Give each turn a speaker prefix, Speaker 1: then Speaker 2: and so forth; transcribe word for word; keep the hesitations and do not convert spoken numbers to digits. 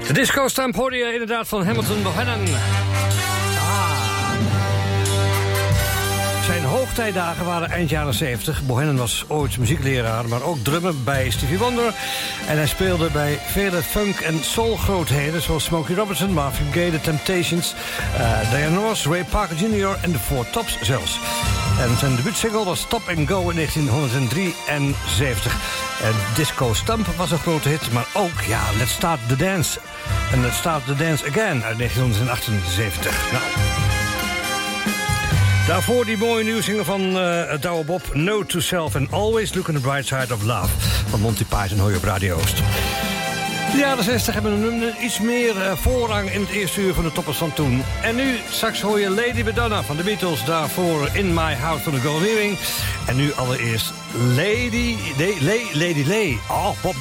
Speaker 1: De disco-stamp hoorde je inderdaad van Hamilton Bohannon. Ah. Zijn hoogtijdagen waren eind jaren zeventig. Bohannon was ooit muziekleraar, maar ook drummer bij Stevie Wonder. En hij speelde bij vele funk- en soul-grootheden... zoals Smokey Robinson, Marvin Gaye, The Temptations... Uh, Diana Ross, Ray Parker junior en de Four Tops zelfs. En zijn debuutsingle was Stop and Go in negentien drieënzeventig. En Disco Stamp was een grote hit, maar ook, ja, Let's Start the Dance. En Let's Start the Dance Again uit negentien achtenzeventig. Nou... Daarvoor die mooie nieuwszinger van uh, Douwe Bob... Note to Self and Always Look on the Bright Side of Love... van Monty Python hoor je op Radio Oost. De jaren zestig hebben een, iets meer uh, voorrang in het eerste uur van de toppers van toen. En nu, straks hoor je Lady Madonna van de Beatles... daarvoor In My House van de Golden Earring. En nu allereerst Lady... Lady, Lady Lay. Oh, Bob